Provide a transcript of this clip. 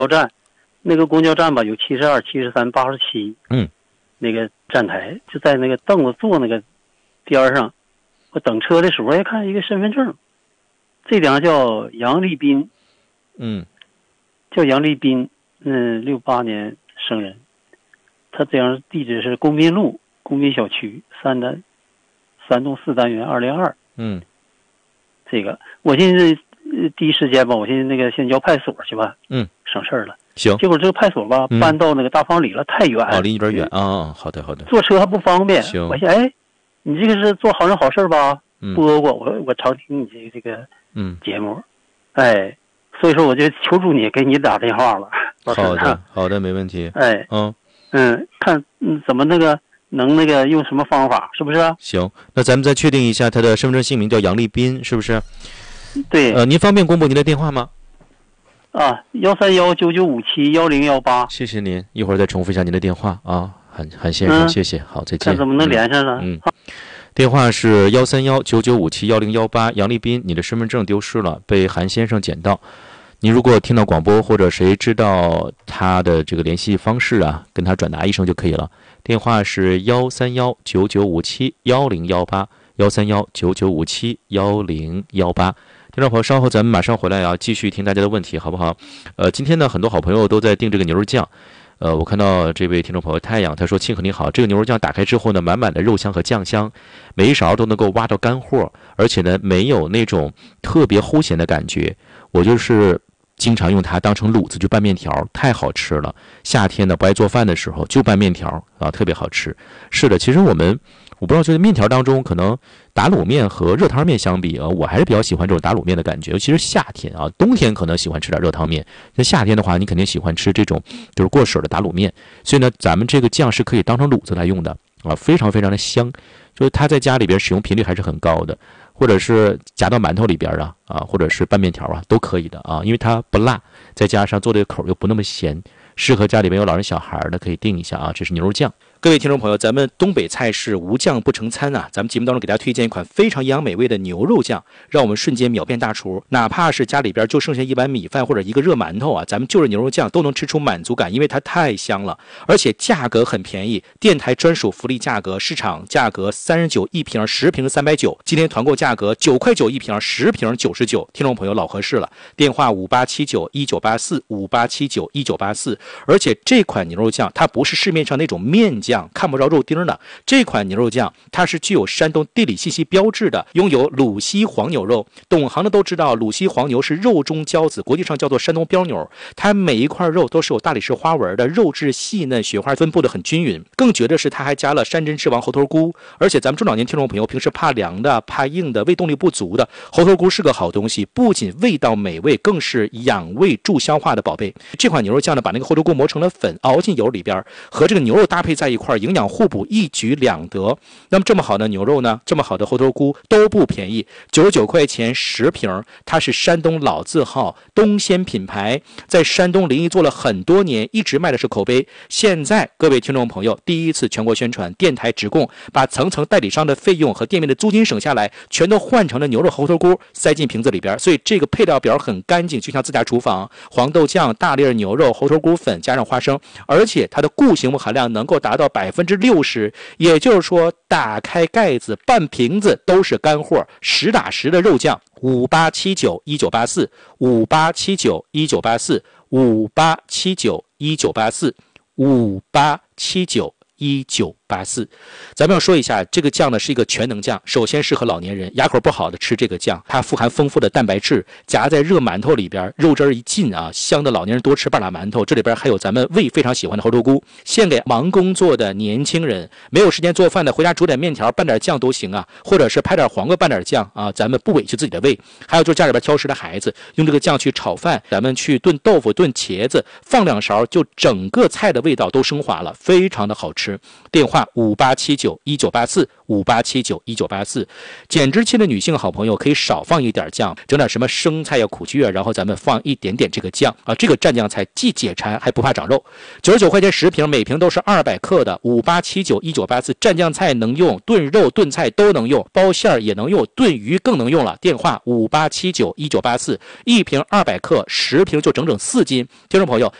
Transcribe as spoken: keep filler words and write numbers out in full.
站，那个公交站吧有七十二、七十三、八十七， 嗯， 那个站台就在那个凳子坐那个边上，我等车的时候还看一个身份证，这顶叫杨立斌， 嗯， 叫杨立斌，嗯，六八年生人，他这样地址是公民路公民小区三单三栋四单元二零二， 嗯， 这个我寻思第一时间吧，我寻思那个先交派出所去吧， 嗯， 省事儿了。 行， 结果这个派出所吧、嗯、搬到那个大方里了，太远， 哦，离有点远啊、哦。好的，好的， 坐车还不方便。 行， 我想，哎，你这个是做好人好事吧？ 嗯， 播过，我我常听你这个这个嗯节目，哎，所以说我就求助你，给你打电话了。 好的，好的，没问题。 哎， 嗯嗯，看嗯怎么那个能那个用什么方法，是不是？ 行，那咱们再确定一下他的身份证姓名叫杨立斌，是不是？ 对。 呃，您方便公布您的电话吗？ 啊，幺三幺九九五七幺零幺八。 谢谢您，一会儿再重复一下您的电话啊，韩韩先生、嗯，谢谢，好，再见。 看怎么能连上了？ 嗯，嗯电话是幺三幺九九五七幺零幺八。杨立斌，你的身份证丢失了，被韩先生捡到。你如果听到广播或者谁知道他的这个联系方式啊，跟他转达一声就可以了。电话是幺三幺九九五七幺零幺八，幺三幺九九五七幺零幺八。听众朋友，稍后咱们马上回来啊，继续听大家的问题，好不好？呃，今天呢，很多好朋友都在订这个牛肉酱。呃，我看到这位听众朋友太阳，他说：“庆贺你好，这个牛肉酱打开之后呢，满满的肉香和酱香，每一勺都能够挖到干货，而且呢，没有那种特别齁咸的感觉。我就是经常用它当成卤子去拌面条，太好吃了。夏天呢，不爱做饭的时候就拌面条啊，特别好吃。是的，其实我们。”我不知道，就是面条当中，可能打卤面和热汤面相比啊，我还是比较喜欢这种打卤面的感觉，尤其是夏天啊，冬天可能喜欢吃点热汤面，那夏天的话，你肯定喜欢吃这种就是过水的打卤面。所以呢，咱们这个酱是可以当成卤子来用的啊，非常非常的香，就是它在家里边使用频率还是很高的，或者是夹到馒头里边啊啊，或者是拌面条啊，都可以的啊，因为它不辣，再加上做这个口又不那么咸，适合家里边有老人小孩的，可以定一下啊。这是牛肉酱。各位听众朋友，咱们东北菜是无酱不成餐啊！咱们节目当中给大家推荐一款非常营养美味的牛肉酱，让我们瞬间秒变大厨。哪怕是家里边就剩下一碗米饭或者一个热馒头啊，咱们就着牛肉酱都能吃出满足感，因为它太香了，而且价格很便宜，电台专属福利价格，市场价格三十九一瓶，十瓶三百九，今天团购价格九块九一瓶，十瓶九十九，听众朋友老合适了。电话五八七九一九八四五八七九一九八四，而且这款牛肉酱它不是市面上那种面酱。看不着肉丁的这款牛肉酱，它是具有山东地理信息标志的，拥有鲁西黄牛肉。懂行的都知道，鲁西黄牛是肉中骄子，国际上叫做山东标牛。它每一块肉都是有大理石花纹的，肉质细嫩，雪花分布的很均匀。更绝的是，它还加了山珍之王猴头菇。而且咱们中老年听众朋友平时怕凉的、怕硬的、胃动力不足的，猴头菇是个好东西，不仅味道美味，更是养胃助消化的宝贝。这款牛肉酱呢，把那个猴头菇磨成了粉，熬进油里边，和这个牛肉搭配在一块，营养互补，一举两得。那么这么好的牛肉呢，这么好的猴头菇都不便宜，九十九块钱十瓶。它是山东老字号东鲜品牌，在山东临沂做了很多年，一直卖的是口碑。现在各位听众朋友第一次全国宣传，电台直供，把层层代理商的费用和店面的租金省下来，全都换成了牛肉猴头菇塞进瓶子里边。所以这个配料表很干净，就像自家厨房，黄豆酱、大粒牛肉、猴头菇粉加上花生，而且它的固形物含量能够达到百分之六十，也就是说打开盖子半瓶子都是干货，实打实的肉酱。五八七九一九八四五八七九一九八四五八七九一九八四五八七九一九八四。咱们要说一下，这个酱呢是一个全能酱，首先适合老年人，牙口不好的吃这个酱，它富含丰富的蛋白质，夹在热馒头里边，肉汁一进啊，香的老年人多吃半拉馒头。这里边还有咱们胃非常喜欢的猴头菇，献给忙工作的年轻人，没有时间做饭的，回家煮点面条拌点酱都行啊，或者是拍点黄瓜拌点酱啊，咱们不委屈自己的胃。还有就是家里边挑食的孩子，用这个酱去炒饭，咱们去炖豆腐、炖茄子，放两勺，就整个菜的味道都升华了，非常的好吃。电话话五八七九一九八四五八七九一九八四。减脂期的女性好朋友可以少放一点酱，整点什么生菜呀、苦菊啊，然后咱们放一点点这个酱啊，这个蘸酱菜既解馋还不怕长肉。九十九块钱十瓶，每瓶都是二百克的，五八七九一九八四，蘸酱菜能用，炖肉炖菜都能用，包馅也能用，炖鱼更能用了。电话五八七九一九八四，一瓶二百克，十瓶就整整四斤。听众朋友，